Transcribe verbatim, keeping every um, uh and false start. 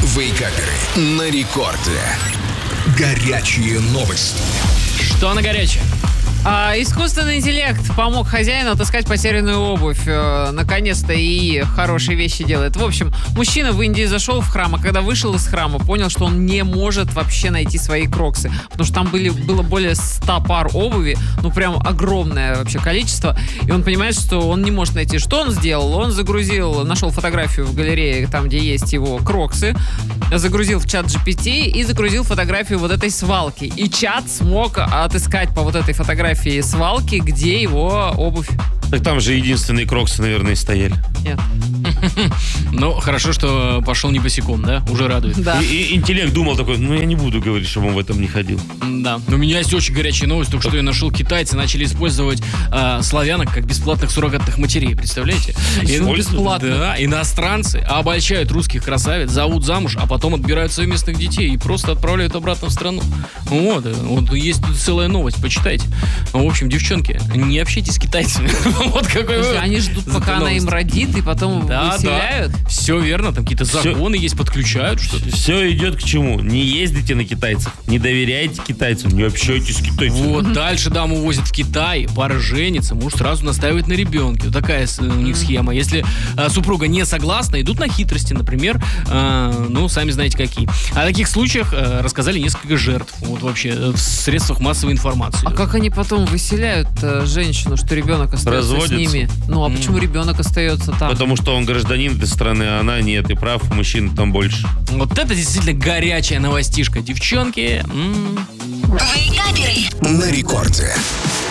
Вейкаперы на рекорде. Горячие новости. Что на горячее? А, искусственный интеллект помог хозяину отыскать потерянную обувь. Э, наконец-то и хорошие вещи делает. В общем, мужчина в Индии зашел в храм, а когда вышел из храма, понял, что он не может вообще найти свои кроксы. Потому что там были, было более ста пар обуви. Ну, прям огромное вообще количество. И он понимает, что он не может найти. Что он сделал? Он загрузил, нашел фотографию в галерее, там, где есть его кроксы, загрузил в чат джи пи ти и загрузил фотографию вот этой свалки. И чат смог отыскать по вот этой фотографии свалки, где его обувь. Так там же единственные кроксы, наверное, стояли. Нет. Ну, хорошо, что пошел не босиком, да? Уже радует. Да. И, и интеллект думал такой, ну я не буду говорить, чтобы он в этом не ходил. Да. Но у меня есть очень горячая новость. Только что я нашел, китайцы начали использовать э, славянок как бесплатных суррогатных матерей. Представляете? Почему бесплатно? Да, иностранцы обольщают русских красавиц, зовут замуж, а потом отбирают совместных детей и просто отправляют обратно в страну. Вот. Вот есть тут целая новость, почитайте. В общем, девчонки, не общайтесь с китайцами. Вот какой Слушай, они ждут, пока она им родит, и потом да, выселяют. Да. Все верно, там какие-то законы Все. есть, подключают что-то. Все идет к чему? Не ездите на китайцев, не доверяйте китайцам, не общайтесь с китайцами. Вот, дальше даму увозят в Китай, пара женится, муж сразу настаивает на ребенке. Вот такая у них схема. Если а, супруга не согласна, идут на хитрости, например, а, ну, сами знаете какие. О таких случаях а, рассказали несколько жертв, вот вообще, в средствах массовой информации. А как они потом выселяют э, женщину, что ребенок остается Разводятся. с ними? Ну, а почему ребенок остается там? Потому что он гражданин этой страны, а она нет, и прав мужчин там больше. Вот это действительно горячая новостишка. Девчонки... М-м. На рекорде.